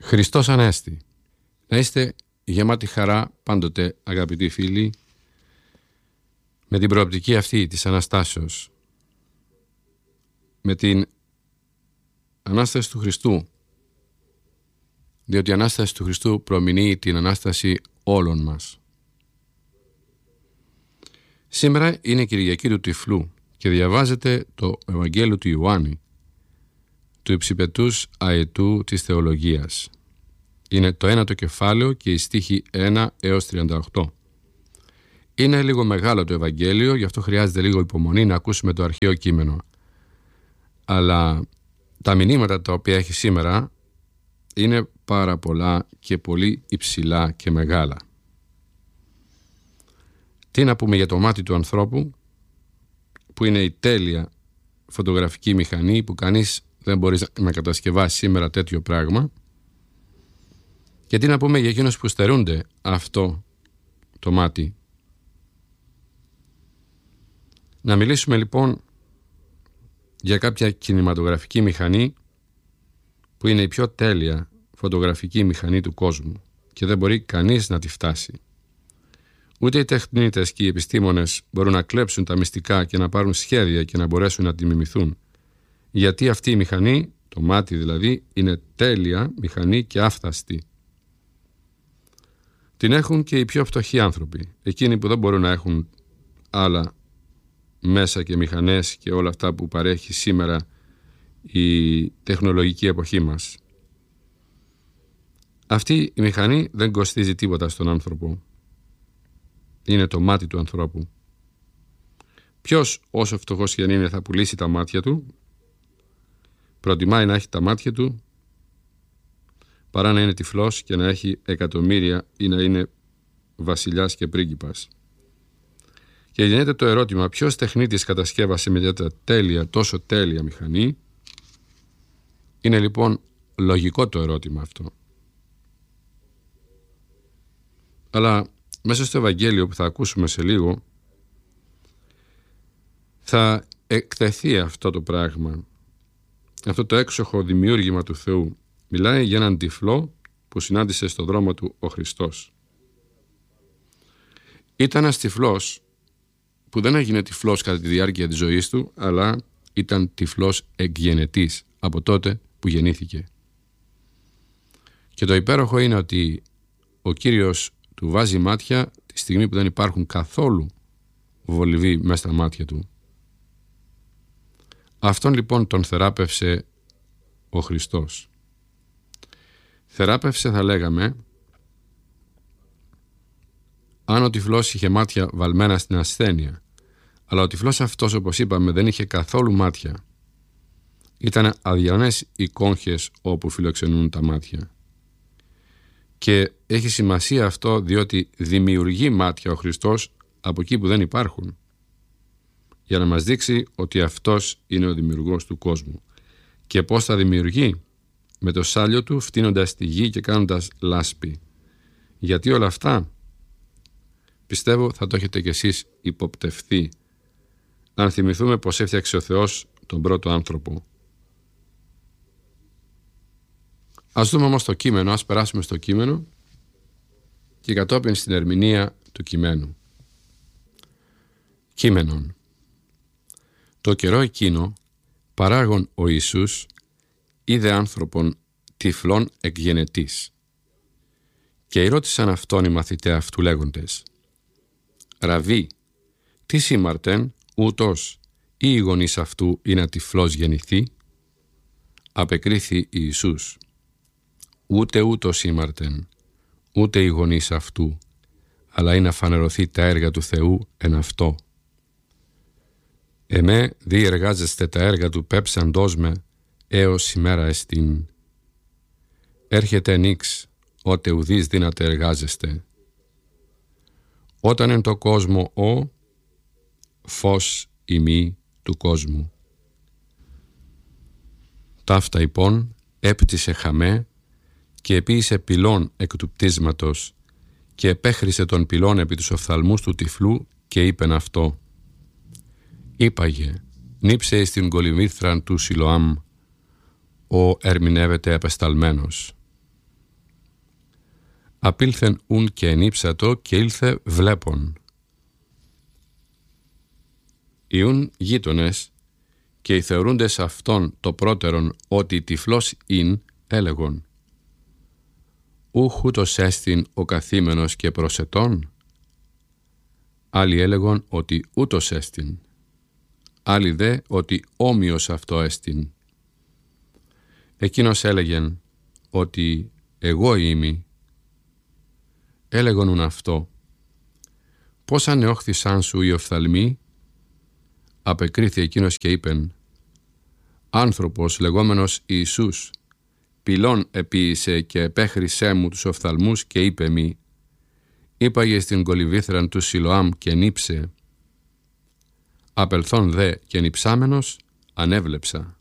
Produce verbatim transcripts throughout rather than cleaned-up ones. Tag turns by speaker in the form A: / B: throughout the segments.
A: Χριστός Ανέστη. Να είστε γεμάτοι χαρά πάντοτε, αγαπητοί φίλοι, με την προοπτική αυτή της Αναστάσεως, με την Ανάσταση του Χριστού, διότι η Ανάσταση του Χριστού προμηνύει την Ανάσταση όλων μας. Σήμερα είναι Κυριακή του Τυφλού και διαβάζετε το Ευαγγέλιο του Ιωάννη, του υψηπετούς αετού της θεολογίας. Είναι το ένατο κεφάλαιο και οι στίχοι ένα έως τριάντα οκτώ. Είναι λίγο μεγάλο το Ευαγγέλιο, γι' αυτό χρειάζεται λίγο υπομονή να ακούσουμε το αρχαίο κείμενο. Αλλά τα μηνύματα τα οποία έχει σήμερα είναι πάρα πολλά και πολύ υψηλά και μεγάλα. Τι να πούμε για το μάτι του ανθρώπου, που είναι η τέλεια φωτογραφική μηχανή, που κανείς δεν μπορεί να κατασκευάσει σήμερα τέτοιο πράγμα. Και τι να πούμε για εκείνους που στερούνται αυτό το μάτι. Να μιλήσουμε λοιπόν για κάποια κινηματογραφική μηχανή που είναι η πιο τέλεια φωτογραφική μηχανή του κόσμου και δεν μπορεί κανείς να τη φτάσει. Ούτε οι τεχνίτες και οι επιστήμονες μπορούν να κλέψουν τα μυστικά και να πάρουν σχέδια και να μπορέσουν να τη μιμηθούν. Γιατί αυτή η μηχανή, το μάτι δηλαδή, είναι τέλεια μηχανή και άφθαστη. Την έχουν και οι πιο φτωχοί άνθρωποι, εκείνοι που δεν μπορούν να έχουν άλλα μέσα και μηχανές και όλα αυτά που παρέχει σήμερα η τεχνολογική εποχή μας. Αυτή η μηχανή δεν κοστίζει τίποτα στον άνθρωπο. Είναι το μάτι του ανθρώπου. Ποιος, όσο φτωχός και αν είναι, θα πουλήσει τα μάτια του? Προτιμάει να έχει τα μάτια του παρά να είναι τυφλός και να έχει εκατομμύρια ή να είναι βασιλιάς και πρίγκιπας. Και γίνεται το ερώτημα, ποιος τεχνίτης κατασκεύασε με τέτοια τέλεια, τόσο τέλεια μηχανή? Είναι λοιπόν λογικό το ερώτημα αυτό. Αλλά μέσα στο Ευαγγέλιο που θα ακούσουμε σε λίγο θα εκτεθεί αυτό το πράγμα, αυτό το έξοχο δημιούργημα του Θεού. Μιλάει για έναν τυφλό που συνάντησε στο δρόμο του ο Χριστός. Ήταν ένας τυφλός που δεν έγινε τυφλός κατά τη διάρκεια της ζωής του, αλλά ήταν τυφλός εκγενετής από τότε που γεννήθηκε. Και το υπέροχο είναι ότι ο Κύριος του βάζει μάτια τη στιγμή που δεν υπάρχουν καθόλου βολιβοί μέσα στα μάτια του. Αυτόν λοιπόν τον θεράπευσε ο Χριστός. Θεράπευσε, θα λέγαμε, αν ο τυφλός είχε μάτια βαλμένα στην ασθένεια, αλλά ο τυφλός αυτός, όπως είπαμε, δεν είχε καθόλου μάτια. Ήταν αδιανές οι κόγχες όπου φιλοξενούν τα μάτια. Και έχει σημασία αυτό διότι δημιουργεί μάτια ο Χριστός από εκεί που δεν υπάρχουν, για να μας δείξει ότι αυτός είναι ο δημιουργός του κόσμου. Και πώς θα δημιουργεί? Με το σάλιο του, φτύνοντας τη γη και κάνοντας λάσπη. Γιατί όλα αυτά, πιστεύω, θα το έχετε κι εσείς υποπτευθεί, αν θυμηθούμε πως έφτιαξε ο Θεός τον πρώτο άνθρωπο. Ας δούμε όμως το κείμενο, ας περάσουμε στο κείμενο και κατόπιν στην ερμηνεία του κειμένου. Κείμενον. Το καιρό εκείνο, παράγων ο Ιησούς, είδε άνθρωπον τυφλών εκγενετής. Και ρώτησαν αυτόν οι μαθηταί αυτού λέγοντες, «Ραβί, τι σήμαρτεν ούτως ή οι γονείς αυτού είναι τυφλός γεννηθεί?» Απεκρίθη Ιησούς, «Ούτε ούτως σήμαρτεν, ούτε οι γονείς αυτού, αλλά είναι να φανερωθεί τα έργα του Θεού εν αυτό. Εμέ δι εργάζεστε τα έργα του πέψαντός με έως σήμερα εστίν. Έρχεται νίξ, ότε ουδείς δύναται εργάζεστε. Όταν εν το κόσμο ο, φως ημί του κόσμου. Ταύτα υπόν έπτυσε χαμέ και επίησε πυλών εκ του πτίσματος και επέχρισε τον πυλών επί τους οφθαλμούς του τυφλού και είπεν αυτό. Είπαγε, νύψε εις την κολυμβήθραν του Σιλοάμ, ο ερμηνεύεται απεσταλμένος. Απήλθεν ουν και ενίψατο και ήλθε βλέπον. Ιούν γείτονες και οι θεωρούντες αυτόν το πρώτερον ότι τυφλός ειν, έλεγον: ούχ ούτως έστιν ο καθήμενος και προσετών. Άλλοι έλεγον ότι ούτως έστιν. Άλλοι δε ότι όμοιος αυτό έστιν. Εκείνος έλεγεν ότι εγώ είμαι. Έλεγονουν αυτό: πώς ανεώχθησαν σου οι οφθαλμοί? Απεκρίθη εκείνος και είπεν: άνθρωπος λεγόμενος Ιησούς πυλών επίησε και επέχρισέ μου τους οφθαλμούς και είπε μη: είπαγε στην κολυβήθραν του Σιλοάμ και νύψε. Απελθόν δε και νυψάμενος ανέβλεψα.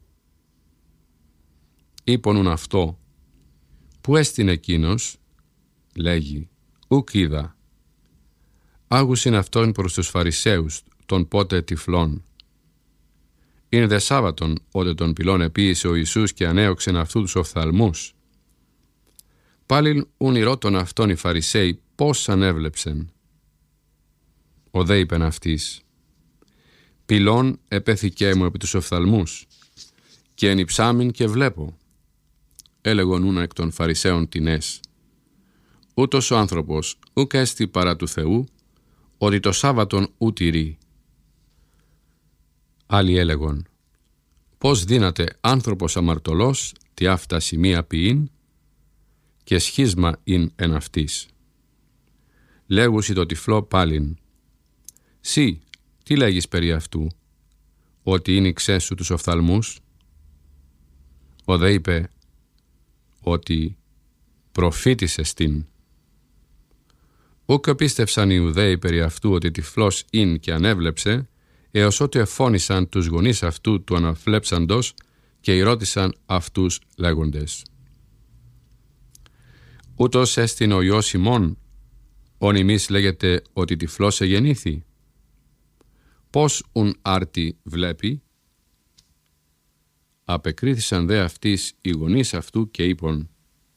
A: Είπονουν αυτό: πού έστιν εκείνος? Λέγει: ουκ είδα. Άγουσιν αυτόν προς τους Φαρισαίους τον πότε τυφλών. Είναι δε Σάββατον ότε τον πυλών επίησε ο Ιησούς και ανέωξεν αυτού τους οφθαλμούς. Πάλιν ούν ηρώτων αυτόν οι Φαρισαίοι πώς ανέβλεψεν. Ο δε είπεν αυτής: πυλών επέθηκέ μου επί τους οφθαλμούς και ενυψάμιν και βλέπω. Έλεγον ούν εκ των Φαρισαίων τινές: ούτως ο άνθρωπος ουκ έστι παρά του Θεού, ότι το Σάββατον ου τηρεί. Άλλοι έλεγον: πώς δύναται άνθρωπος αμαρτωλός τι αυτά σημεία ποιήν, και σχίσμα ειν εν αυτής. Λέγουσι το τυφλό πάλιν: σύ, τι λέγεις περί αυτού, ότι ίνιξέ σου τους οφθαλμούς? Ο δε είπε ότι προφήτης εστίν. Ούκ επίστευσαν οι Ιουδαίοι περί αυτού ότι τυφλός ειν και ανέβλεψε, έως ότι εφώνησαν τους γονείς αυτού του αναβλέψαντος και ηρώτησαν αυτούς λέγοντες: ούτως έστιν ο Υιός ημών, ον ημείς λέγεται ότι τυφλός εγεννήθη? Πώς ουν άρτη βλέπει? Απεκρίθησαν δε αυτοίς οι γονείς αυτού και είπον: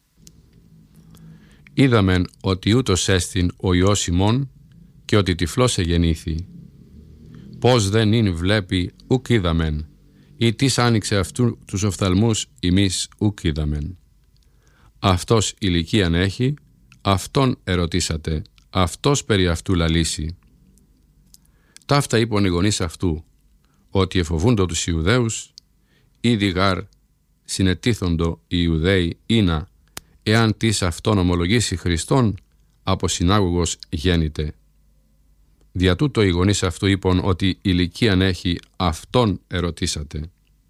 A: είδαμεν ότι ούτως έστιν ο Υιός ημών και ότι τυφλός εγεννήθη. Πώς δεν ειν βλέπει ουκ είδαμεν, ή τις άνοιξε αυτού τους οφθαλμούς ημείς ουκ είδαμεν. Αυτός ηλικίαν έχει, αυτόν ερωτήσατε, αυτός περί αυτού λαλήσει. Ταύτα είπον οι γονείς αυτού, ότι εφοβούντο τους Ιουδαίους, ήδη γάρ συνετίθοντο οι Ιουδαίοι ήνα, εάν της αυτόν ομολογήσει Χριστόν, από συνάγωγος γέννηται. Δια τούτο οι γονείς αυτού είπον ότι ηλικίαν έχει, αυτόν ερωτήσατε.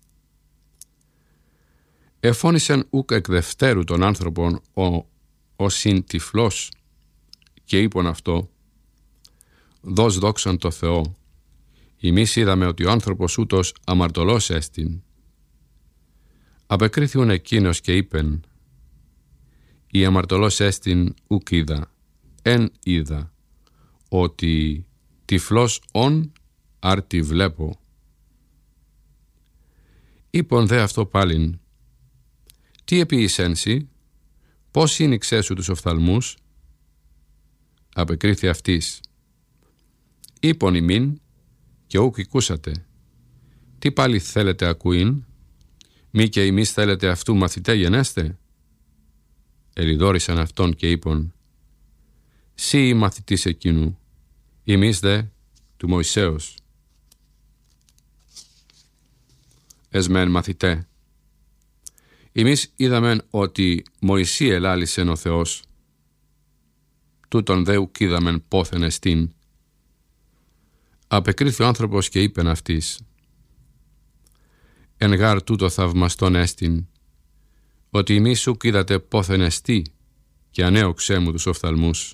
A: Εφώνησεν ουκ εκ δευτέρου των άνθρωπων ο, ο συν τυφλός και είπον αυτό: δώσ' δόξαν το Θεό, ημείς είδαμε ότι ο άνθρωπος ούτως αμαρτωλός έστιν. Απεκρίθιον εκείνος και είπεν: η αμαρτωλός έστιν ουκ είδα, εν είδα, ότι τυφλός ον άρτη βλέπω. Είπον δε αυτό πάλιν: τι επίησένσι, πώς ήνιξέ σου τους οφθαλμούς? Απεκρίθη αυτής: είπον ημίν και ούκ οικούσατε. Τι πάλι θέλετε ακούειν? Μη και ημείς θέλετε αυτού μαθητέ γενέστε? Ελιδόρισαν αυτόν και είπον: σύ μαθητής εκείνου, ημείς δε του Μωυσέως. Εσμέν μαθητέ, ημείς είδαμεν ότι Μωυσή ελάλησεν ο Θεός, τούτον δε ουκ είδαμεν πόθεν εστίν. Απεκρίθη ο άνθρωπος και είπεν αυτής: εν γάρ τούτο θαυμαστόν έστιν, ότι ημείς ουκ είδατε πόθεν εστί, και ανέωξέ μου τους οφθαλμούς.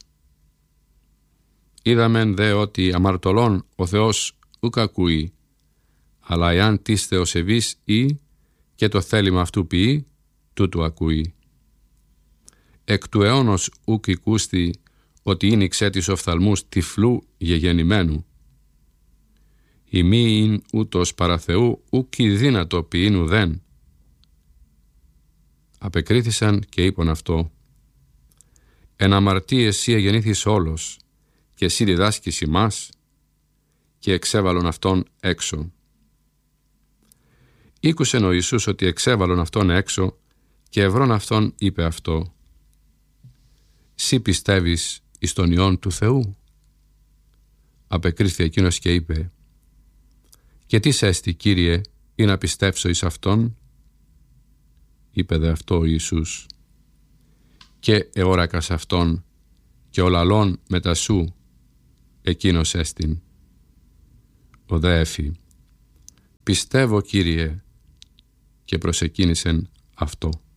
A: Είδαμεν δε ότι αμαρτωλών ο Θεός ουκ ακούει, αλλά εάν της θεοσεβής ή και το θέλημα αυτού ποιεί, τούτου ακούει. Εκ του αιώνος ουκ οικούστη ότι ίνιξε τις οφθαλμούς τυφλού γεγεννημένου. Η μη ειν ούτως παρά Θεού ουκ η δύνατο ποιήν ουδέν. Απεκρίθησαν και είπον αυτό: εν αμαρτία εσύ εγεννήθης όλος, και εσύ διδάσκεις ημάς, και εξέβαλον αυτόν έξω. Ήκουσεν ο Ιησούς ότι εξέβαλον αυτόν έξω, και ευρών αυτόν είπε αυτό: «Σύ πιστεύεις εις τον Υιόν του Θεού?» Απεκρίθη εκείνος και είπε: «Και τι σέστη, Κύριε, ή να πιστεύσω εις αυτόν?» Είπε δε αυτό ο Ιησούς: «Και εώρακας αυτόν, και ο λαλών μετά σου, εκείνος έστιν». Ο δε έφη: «Πιστεύω, Κύριε», και προσεκίνησεν αυτό.